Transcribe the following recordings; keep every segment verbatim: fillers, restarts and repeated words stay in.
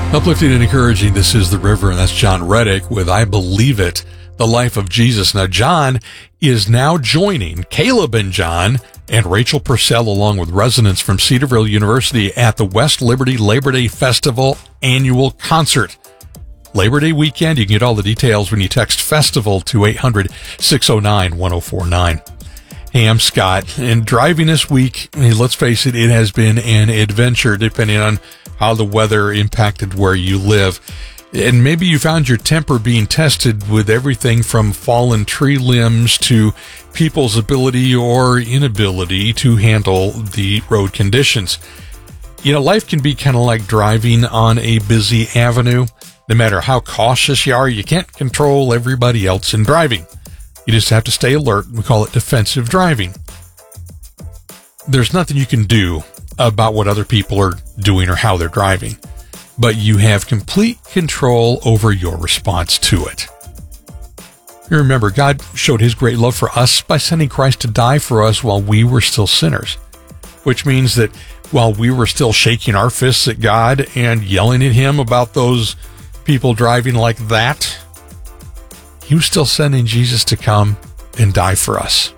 Uplifting and encouraging, this is The River, and that's John Reddick with I Believe It, the life of Jesus. Now, John is now joining Caleb and John and Rachel Purcell, along with residents from Cedarville University, at the West Liberty Labor Day Festival annual concert. Labor Day weekend. You can get all the details when you text FESTIVAL to eight hundred, six oh nine, one oh four nine. Hey, I'm Scott, and driving this week, let's face it, it has been an adventure depending on how the weather impacted where you live. And maybe you found your temper being tested with everything from fallen tree limbs to people's ability or inability to handle the road conditions. You know, life can be kind of like driving on a busy avenue. No matter how cautious you are, you can't control everybody else in driving. You just have to stay alert. We call it defensive driving. There's nothing you can do about what other people are doing or how they're driving, but you have complete control over your response to it. You remember, God showed his great love for us by sending Christ to die for us while we were still sinners, which means that while we were still shaking our fists at God and yelling at him about those people driving like that, he was still sending Jesus to come and die for us.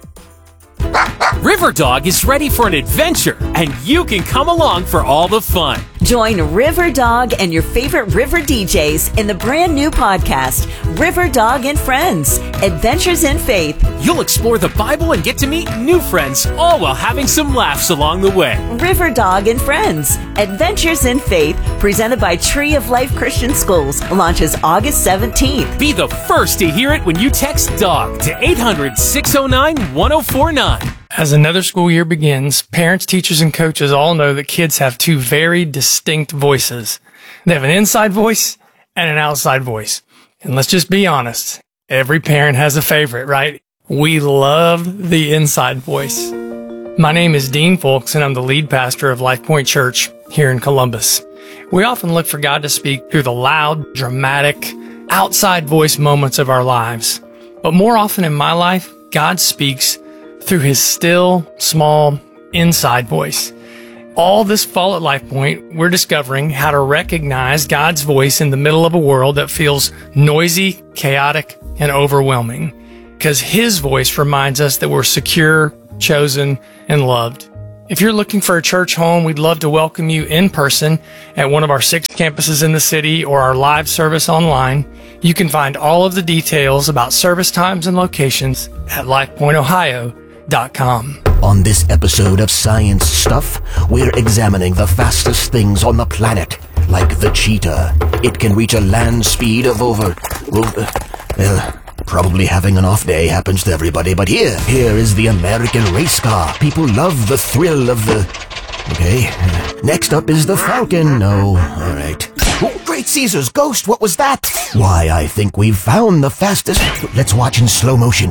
River Dog is ready for an adventure, and you can come along for all the fun. Join River Dog and your favorite river D Js in the brand new podcast, River Dog and Friends, Adventures in Faith. You'll explore the Bible and get to meet new friends, all while having some laughs along the way. River Dog and Friends, Adventures in Faith, presented by Tree of Life Christian Schools, launches August seventeenth. Be the first to hear it when you text DOG to eight hundred, six oh nine, one oh four nine. As another school year begins, parents, teachers, and coaches all know that kids have two very distinct voices. They have an inside voice and an outside voice. And let's just be honest, every parent has a favorite, right? We love the inside voice. My name is Dean Folks, and I'm the lead pastor of Life Point Church here in Columbus. We often look for God to speak through the loud, dramatic, outside voice moments of our lives. But more often in my life, God speaks through his still, small, inside voice. All this fall at Life Point, we're discovering how to recognize God's voice in the middle of a world that feels noisy, chaotic, and overwhelming. Because his voice reminds us that we're secure, chosen, and loved. If you're looking for a church home, we'd love to welcome you in person at one of our six campuses in the city or our live service online. You can find all of the details about service times and locations at life point ohio dot com. On this episode of Science Stuff, we're examining the fastest things on the planet, like the cheetah. It can reach a land speed of over... over well, probably having an off day happens to everybody, but here, here is the American race car. People love the thrill of the... Okay. Next up is the Falcon. No, all right. Oh, Great Caesar's ghost, what was that? Why, I think we've found the fastest... Let's watch in slow motion.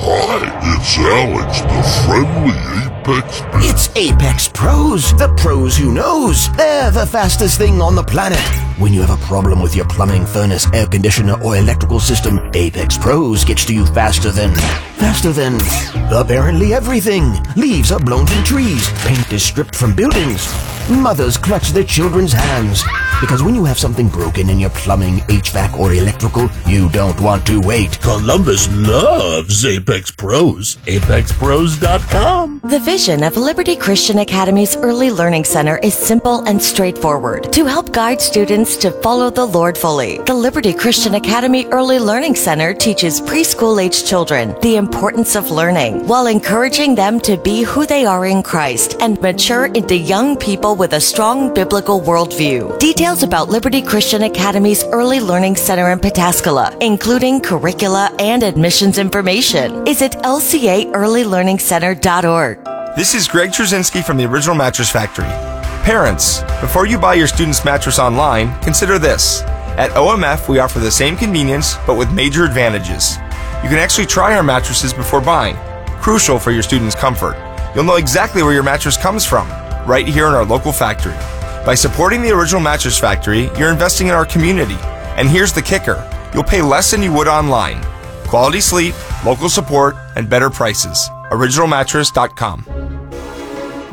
Hi, it's Alex, the friendly Apex Pro. It's Apex Pros, the pros who knows. They're the fastest thing on the planet. When you have a problem with your plumbing, furnace, air conditioner, or electrical system, Apex Pros gets to you faster than... Faster than... apparently everything. Leaves are blown from trees. Paint is stripped from buildings. Mothers clutch their children's hands. Because when you have something broken in your plumbing, H V A C, or electrical, you don't want to wait. Columbus loves Apex Pros. apex pros dot com. The vision of Liberty Christian Academy's Early Learning Center is simple and straightforward. To help guide students to follow the Lord fully, the Liberty Christian Academy Early Learning Center teaches preschool-age children the importance of learning while encouraging them to be who they are in Christ and mature into young people with a strong biblical worldview. Details about Liberty Christian Academy's Early Learning Center in Pataskala, including curricula and admissions information, is at L C A early learning center dot org. This is Greg Trzynski from the Original Mattress Factory. Parents, before you buy your student's mattress online, consider this. At O M F, we offer the same convenience, but with major advantages. You can actually try our mattresses before buying, crucial for your student's comfort. You'll know exactly where your mattress comes from, right here in our local factory. By supporting the Original Mattress Factory, you're investing in our community. And here's the kicker. You'll pay less than you would online. Quality sleep, local support, and better prices. original mattress dot com.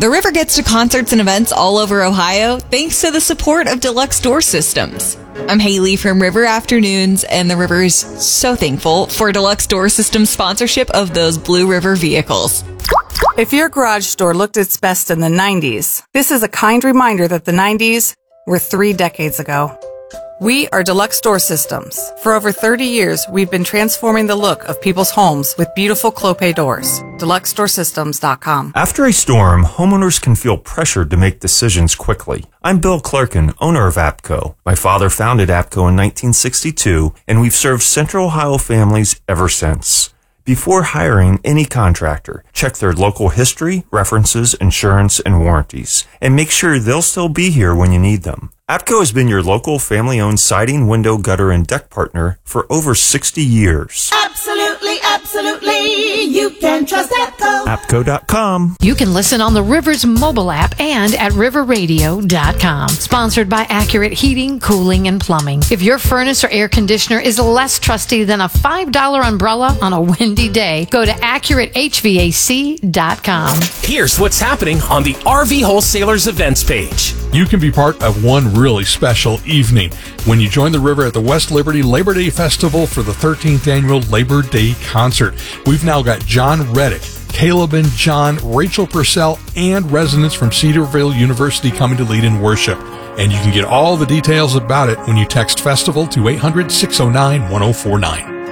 The river gets to concerts and events all over Ohio thanks to the support of Deluxe Door Systems. I'm Haley from River Afternoons, and the river is so thankful for Deluxe Door Systems' sponsorship of those Blue River vehicles. If your garage door looked its best in the nineties, this is a kind reminder that the nineties were three decades ago. We are Deluxe Door Systems. For over thirty years, we've been transforming the look of people's homes with beautiful Clopay doors. Deluxe Door Systems dot com. After a storm, homeowners can feel pressured to make decisions quickly. I'm Bill Clarkin, owner of APCO. My father founded APCO in nineteen sixty-two, and we've served Central Ohio families ever since. Before hiring any contractor, check their local history, references, insurance, and warranties, and make sure they'll still be here when you need them. APCO has been your local family-owned siding, window, gutter, and deck partner for over sixty years. Absolutely, absolutely, you can trust APCO. APCO dot com. You can listen on the Rivers mobile app and at river radio dot com. Sponsored by Accurate Heating, Cooling, and Plumbing. If your furnace or air conditioner is less trusty than a five dollar umbrella on a windy day, go to accurate H V A C dot com. Here's what's happening on the R V Wholesalers events page. You can be part of one really special evening when you join the river at the West Liberty Labor Day Festival for the thirteenth annual Labor Day Concert. We've now got John Reddick, Caleb and John, Rachel Purcell, and residents from Cedarville University coming to lead in worship. And you can get all the details about it when you text Festival to eight hundred, six oh nine, one oh four nine.